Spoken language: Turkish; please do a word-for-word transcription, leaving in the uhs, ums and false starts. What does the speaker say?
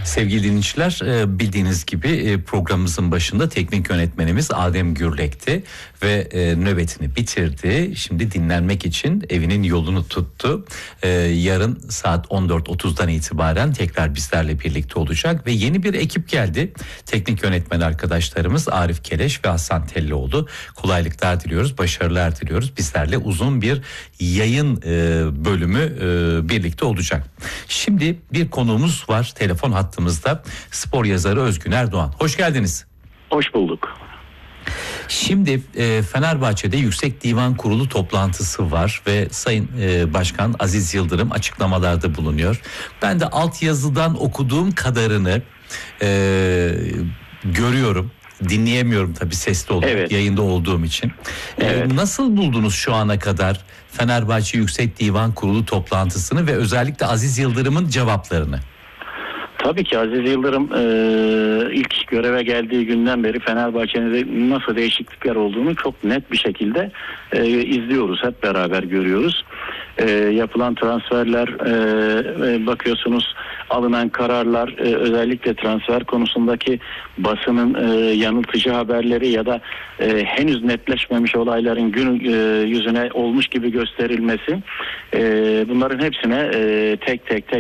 Sevgili dinleyiciler, bildiğiniz gibi programımızın başında teknik yönetmenimiz Adem Gürlek'ti ve nöbetini bitirdi. Şimdi dinlenmek için evinin yolunu tuttu. Yarın saat on dört otuzdan itibaren tekrar bizlerle birlikte olacak ve yeni bir ekip geldi. Teknik yönetmen arkadaşlarımız Arif Keleş ve Hasan Tellioğlu. Kolaylıklar diliyoruz, başarılar diliyoruz. Bizlerle uzun bir yayın bölümü birlikte olacak. Şimdi bir konuğumuz var telefon hattımızda. Spor yazarı Özgün Erdoğan. Hoş geldiniz. Hoş bulduk. Şimdi e, Fenerbahçe'de Yüksek Divan Kurulu toplantısı var ve Sayın e, Başkan Aziz Yıldırım açıklamalarda bulunuyor. Ben de altyazıdan okuduğum kadarını e, görüyorum. Dinleyemiyorum tabii sesli olarak, evet, yayında olduğum için. Evet. Ee, nasıl buldunuz şu ana kadar Fenerbahçe Yüksek Divan Kurulu toplantısını ve özellikle Aziz Yıldırım'ın cevaplarını? Tabii ki Aziz Yıldırım e, ilk göreve geldiği günden beri Fenerbahçe'nin de nasıl değişiklikler olduğunu çok net bir şekilde e, izliyoruz, hep beraber görüyoruz. E, yapılan transferler, e, e, bakıyorsunuz alınan kararlar, e, özellikle transfer konusundaki basının e, yanıltıcı haberleri ya da e, henüz netleşmemiş olayların gün e, yüzüne olmuş gibi gösterilmesi, e, bunların hepsine e, tek tek tek